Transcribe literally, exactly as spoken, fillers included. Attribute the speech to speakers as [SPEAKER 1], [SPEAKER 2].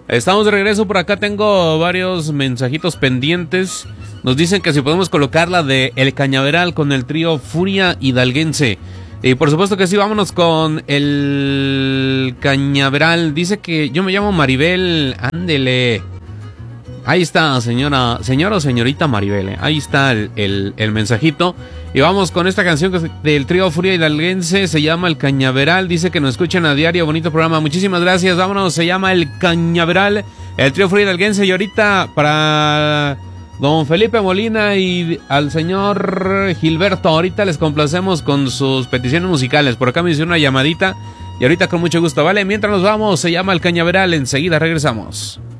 [SPEAKER 1] Estamos de regreso, por acá tengo varios mensajitos pendientes. Nos dicen que si podemos colocar la de El Cañaveral con el trío Furia Hidalguense. Y por supuesto que sí, vámonos con El Cañaveral. Dice que yo me llamo Maribel, ándele. Ahí está, señora, señora o señorita Maribel, ¿eh? Ahí está el, el, el mensajito. Y vamos con esta canción del trío Furia Hidalguense, se llama El Cañaveral. Dice que nos escuchan a diario, bonito programa. Muchísimas gracias, vámonos, se llama El Cañaveral, el trío Furia Hidalguense. Y ahorita para don Felipe Molina y al señor Gilberto, ahorita les complacemos con sus peticiones musicales. Por acá me hizo una llamadita y ahorita con mucho gusto, ¿vale? Mientras nos vamos, se llama El Cañaveral, enseguida regresamos.